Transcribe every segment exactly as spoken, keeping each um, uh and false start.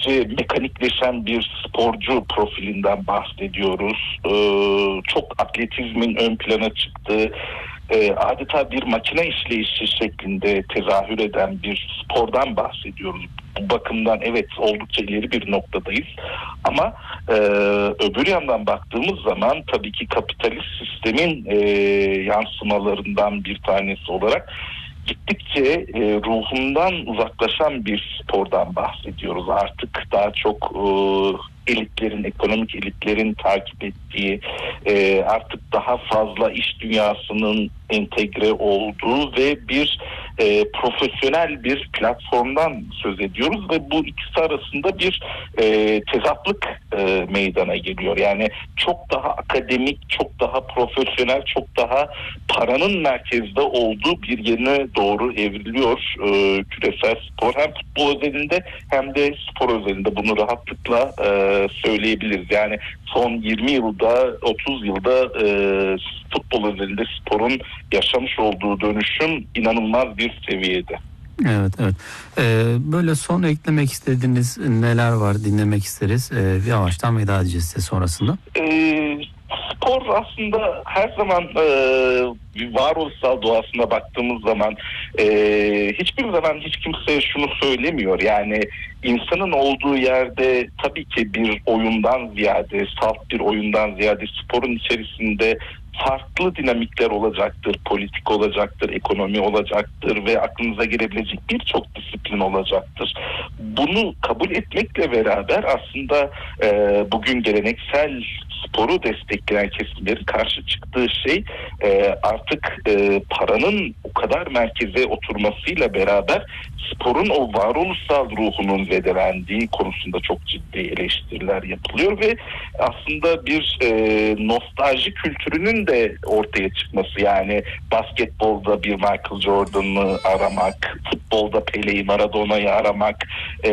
gittikçe mekanikleşen bir sporcu profilinden bahsediyoruz. E, çok atletizmin ön plana çıktığı, e, adeta bir makine işleyişi şeklinde tezahür eden bir spordan bahsediyoruz. Bu bakımdan evet oldukça ileri bir noktadayız. Ama e, öbür yandan baktığımız zaman tabii ki kapitalist sistemin e, yansımalarından bir tanesi olarak gittikçe e, ruhundan uzaklaşan bir spordan bahsediyoruz. Artık daha çok e, elitlerin, ekonomik elitlerin takip ettiği, e, artık daha fazla iş dünyasının entegre olduğu ve bir e, profesyonel bir platformdan söz ediyoruz ve bu ikisi arasında bir e, tezatlık e, meydana geliyor. Yani çok daha akademik, çok daha profesyonel, çok daha paranın merkezde olduğu bir yerine doğru evriliyor e, küresel spor. Hem futbol özelinde hem de spor özelinde bunu rahatlıkla e, söyleyebiliriz. Yani son yirmi yılda, otuz yılda e, futbol özelinde sporun yaşamış olduğu dönüşüm inanılmaz bir seviyede. Evet, evet. Ee, böyle son eklemek istediğiniz neler var, dinlemek isteriz. Ee, yavaştan veda edeceğiz size sonrasında. Ee, spor aslında her zaman e, varoluşsal doğasına baktığımız zaman e, hiçbir zaman hiç kimse şunu söylemiyor. Yani insanın olduğu yerde tabii ki bir oyundan ziyade, salt bir oyundan ziyade sporun içerisinde farklı dinamikler olacaktır, politik olacaktır, ekonomi olacaktır ve aklınıza gelebilecek birçok disiplin olacaktır. Bunu kabul etmekle beraber aslında e, bugün geleneksel sporu destekleyen kesimlerin karşı çıktığı şey e, artık e, paranın o kadar merkeze oturmasıyla beraber sporun o varoluşsal ruhunun zedelendiği konusunda çok ciddi eleştiriler yapılıyor ve aslında bir e, nostalji kültürünün de ortaya çıkması, yani basketbolda bir Michael Jordan'ı aramak, futbolda Pele'yi, Maradona'yı aramak, e,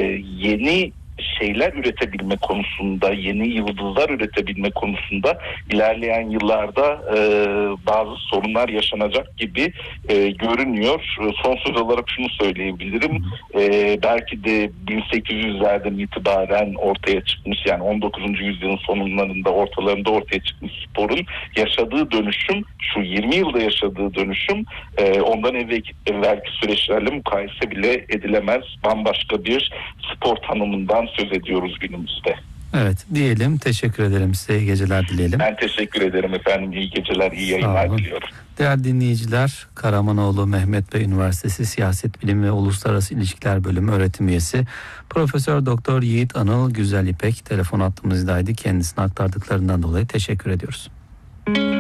yeni şeyler üretebilme konusunda, yeni yıldızlar üretebilme konusunda ilerleyen yıllarda e, bazı sorunlar yaşanacak gibi e, görünüyor. Son söz olarak şunu söyleyebilirim. E, belki de bin sekiz yüzlerden itibaren ortaya çıkmış, yani on dokuzuncu yüzyılın sonlarında, ortalarında ortaya çıkmış sporun yaşadığı dönüşüm, şu yirmi yılda yaşadığı dönüşüm e, ondan evvelki, evvelki süreçlerle mukayese bile edilemez. Bambaşka bir spor tanımından söz ediyoruz günümüzde. Evet diyelim, teşekkür ederim size, iyi geceler dileyelim. Ben teşekkür ederim efendim, iyi geceler, iyi yayınlar diliyorum. Değerli dinleyiciler, Karamanoğlu Mehmet Bey Üniversitesi Siyaset Bilimi ve Uluslararası İlişkiler Bölümü öğretim üyesi Profesör Doktor Yiğit Anıl Güzel İpek telefon hattımızdaydı. Kendisine aktardıklarından dolayı teşekkür ediyoruz.